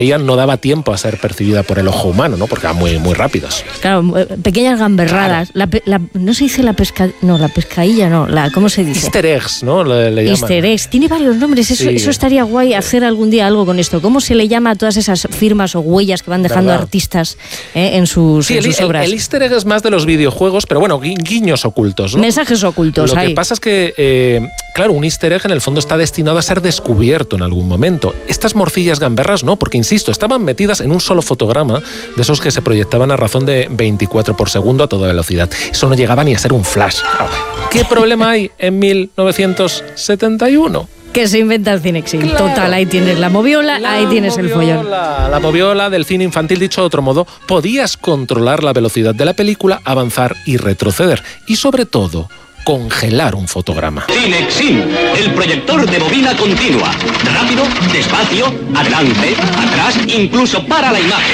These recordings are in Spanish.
no daba tiempo a ser percibida por el ojo humano, ¿no? Porque eran muy, muy rápidos. Claro, pequeñas gamberradas. Claro. No se dice la pescadilla, no. ¿Cómo se dice? Easter eggs, ¿no? Le llaman. Easter eggs. Tiene varios nombres. Eso estaría guay hacer algún día algo con esto. ¿Cómo se le llama a todas esas firmas o huellas que van dejando artistas en sus obras? El easter egg es más de los videojuegos, pero bueno, guiños ocultos, ¿no? Mensajes ocultos. Lo que pasa es que, claro, un easter egg en el fondo está destinado a ser descubierto en algún momento. Estas morcillas gamberras no, porque insisto, estaban metidas en un solo fotograma de esos que se proyectaban a razón de 24 por segundo a toda velocidad. Eso no llegaba ni a ser un flash. ¿Qué problema hay en 1971? Que se inventa el Cinexin. Claro. Total, ahí tienes la moviola, ahí tienes el follón. La moviola del cine infantil, dicho de otro modo, podías controlar la velocidad de la película, avanzar y retroceder. Y sobre todo, congelar un fotograma. Cinexin, el proyector de bobina continua. Rápido, despacio, adelante, atrás, incluso para la imagen.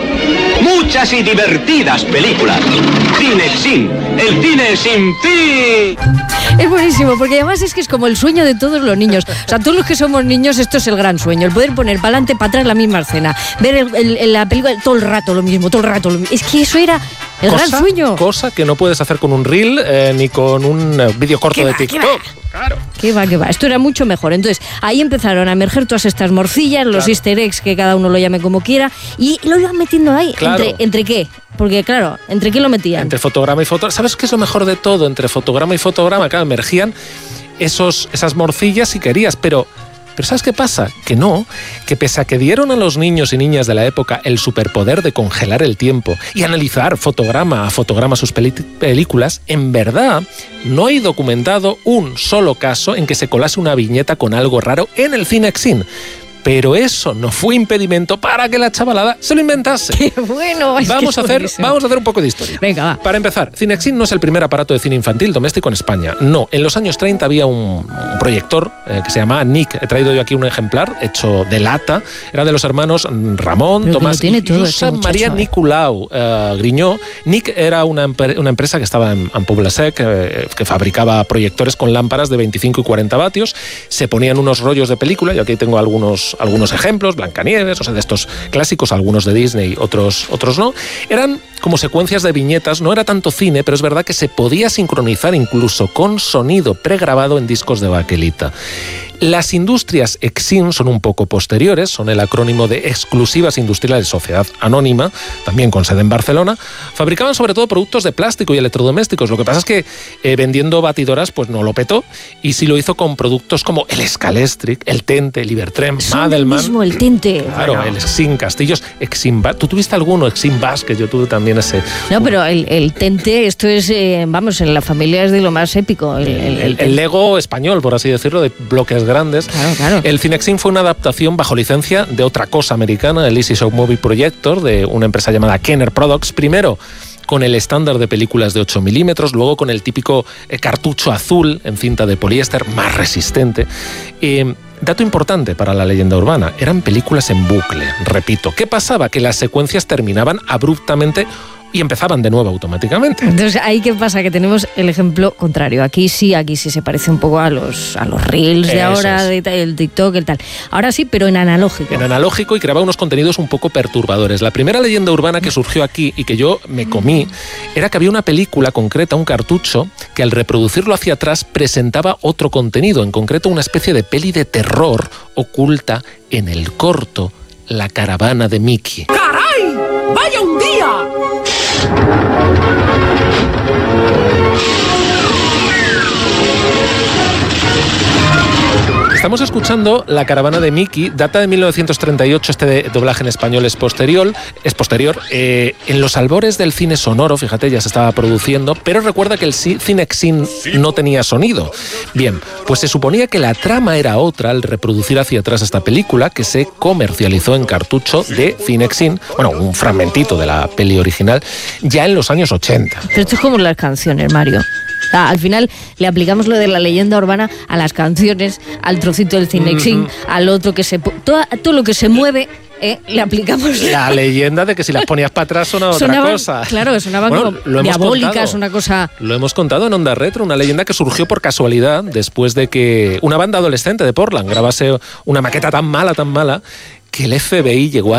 Muchas y divertidas películas. Cinexin, el cine sin fin. Es buenísimo, porque además es que es como el sueño de todos los niños. O sea, todos los que somos niños, esto es el gran sueño. El poder poner para adelante, para atrás la misma escena. Ver la película todo el rato lo mismo, todo el rato lo mismo. Es que eso era el gran sueño. Cosa que no puedes hacer con un reel ni con un vídeo corto de TikTok. Claro. ¿Qué va? Esto era mucho mejor. Entonces, ahí empezaron a emerger todas estas morcillas, los easter eggs, que cada uno lo llame como quiera, y lo iban metiendo ahí. Claro. ¿Entre qué? Porque, claro, ¿entre qué lo metían? Entre fotograma y fotograma. ¿Sabes qué es lo mejor de todo? Entre fotograma y fotograma, claro, emergían esas morcillas si querías, pero ¿sabes qué pasa? Que pese a que dieron a los niños y niñas de la época el superpoder de congelar el tiempo y analizar fotograma a fotograma sus películas, en verdad no hay documentado un solo caso en que se colase una viñeta con algo raro en el Cinexin. Pero eso no fue impedimento para que la chavalada se lo inventase. ¡Qué bueno! Vamos a hacer un poco de historia. Venga, va. Para empezar, Cinexin no es el primer aparato de cine infantil doméstico en España. No, en los años 30 había un proyector que se llamaba Nick. He traído yo aquí un ejemplar hecho de lata. Era de los hermanos Ramón, pero Tomás y Josep María Nicolau Griñó. Nick era una empresa que estaba en Pobla-sec, que fabricaba proyectores con lámparas de 25 y 40 vatios. Se ponían unos rollos de película. Yo aquí tengo algunos ejemplos, Blancanieves, o sea, de estos clásicos, algunos de Disney, otros no. Eran como secuencias de viñetas, no era tanto cine, pero es verdad que se podía sincronizar incluso con sonido pregrabado en discos de baquelita. Las industrias Exim son un poco posteriores, son el acrónimo de Exclusivas Industriales Sociedad Anónima, también con sede en Barcelona. Fabricaban sobre todo productos de plástico y electrodomésticos. Lo que pasa es que vendiendo batidoras pues no lo petó, y sí lo hizo con productos como el Scalextric, el Tente, el Ibertrem, Madelman. Mismo el Tente. Claro, bueno. El Exim Castillos, Exim Bas. ¿Tú tuviste alguno? Exim Bas, que yo tuve también ese. No, pero el Tente, esto es, vamos, en la familia es de lo más épico. El Lego español, por así decirlo, de bloques grandes. Claro. El Cinexin fue una adaptación bajo licencia de otra cosa americana, el Easy Show Movie Projector, de una empresa llamada Kenner Products. Primero con el estándar de películas de 8 milímetros, luego con el típico cartucho azul en cinta de poliéster, más resistente. Dato importante para la leyenda urbana, eran películas en bucle, repito. ¿Qué pasaba? Que las secuencias terminaban abruptamente y empezaban de nuevo automáticamente. Entonces, ¿ahí qué pasa? Que tenemos el ejemplo contrario. Aquí sí se parece un poco a los reels de ahora, el TikTok, el tal. Ahora sí, pero en analógico. En analógico, y creaba unos contenidos un poco perturbadores. La primera leyenda urbana que surgió aquí y que yo me comí era que había una película concreta, un cartucho, que al reproducirlo hacia atrás presentaba otro contenido, en concreto una especie de peli de terror oculta en el corto La caravana de Mickey. ¡Caray! ¡Vaya un día! Estamos escuchando La caravana de Mickey, data de 1938, este doblaje en español es posterior. En los albores del cine sonoro, fíjate, ya se estaba produciendo, pero recuerda que el Cinexin no tenía sonido. Bien, pues se suponía que la trama era otra al reproducir hacia atrás esta película, que se comercializó en cartucho de Cinexin, bueno, un fragmentito de la peli original, ya en los años 80. Pero esto es como las canciones, Mario. Al final le aplicamos lo de la leyenda urbana a las canciones, al trocito del Cinexin, al otro que todo lo que se mueve, le aplicamos la leyenda de que si las ponías para atrás sonaba otra cosa. Claro, sonaban como diabólicas, una cosa. Lo hemos contado en Onda Retro, una leyenda que surgió por casualidad después de que una banda adolescente de Portland grabase una maqueta tan mala, que el FBI llegó a